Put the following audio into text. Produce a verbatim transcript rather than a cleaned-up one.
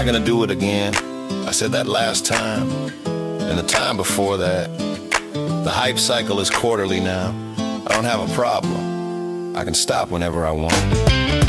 I'm gonna do it again. I said that last time, and the time before that. The hype cycle is quarterly now. I don't have a problem. I can stop whenever I want.